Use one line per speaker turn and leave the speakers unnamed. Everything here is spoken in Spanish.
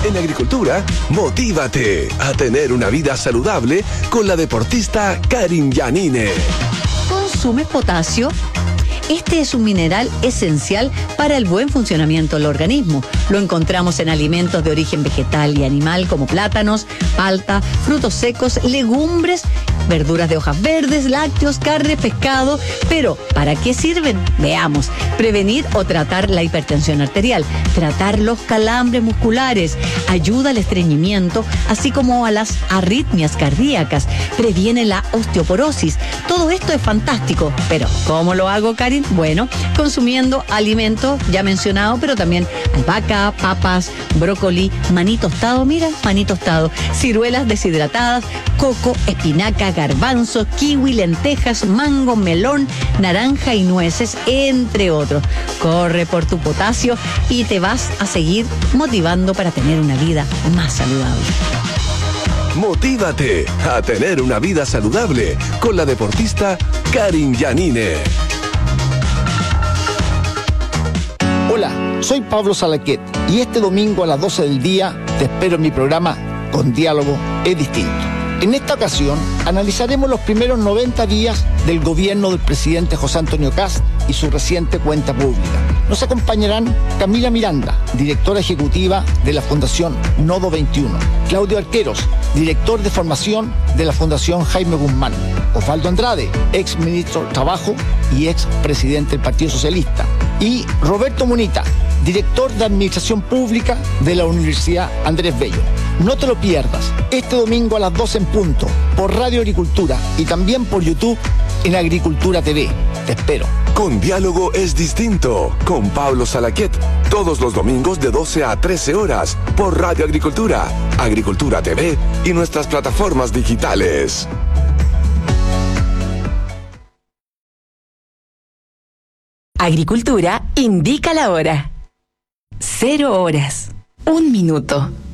En agricultura, motívate a tener una vida saludable con la deportista Karin Yanine.
¿Consumes potasio? Este es un mineral esencial para el buen funcionamiento del organismo. Lo encontramos en alimentos de origen vegetal y animal como plátanos, palta, frutos secos, legumbres, verduras de hojas verdes, lácteos, carne, pescado. Pero, ¿para qué sirven? Veamos. Prevenir o tratar la hipertensión arterial, tratar los calambres musculares, ayuda al estreñimiento, así como a las arritmias cardíacas, previene la osteoporosis. Todo esto es fantástico, pero ¿cómo lo hago, Karin? Bueno, consumiendo alimentos ya mencionado, pero también albahaca, papas, brócoli, maní tostado, mira, maní tostado, ciruelas deshidratadas, coco, espinaca, garbanzos, kiwi, lentejas, mango, melón, naranja y nueces, entre otros. Corre por tu potasio y te vas a seguir motivando para tener una vida más saludable.
Motívate a tener una vida saludable con la deportista Karin Yanine.
Hola, soy Pablo Salaquet y este domingo a las 12 del día te espero en mi programa Con Diálogo es Distinto. En esta ocasión analizaremos los primeros 90 días del gobierno del presidente José Antonio Kast y su reciente cuenta pública. Nos acompañarán Camila Miranda, directora ejecutiva de la Fundación Nodo 21, Claudio Arqueros, director de formación de la Fundación Jaime Guzmán, Osvaldo Andrade, ex ministro de Trabajo y ex presidente del Partido Socialista, y Roberto Munita, director de Administración Pública de la Universidad Andrés Bello. No te lo pierdas, este domingo a las 12 en punto, por Radio Agricultura y también por YouTube en Agricultura TV. Te espero.
Con Diálogo es Distinto, con Pablo Salaquet, todos los domingos de 12 a 13 horas, por Radio Agricultura, Agricultura TV y nuestras plataformas digitales.
Agricultura indica la hora. 0 horas, 1 minuto.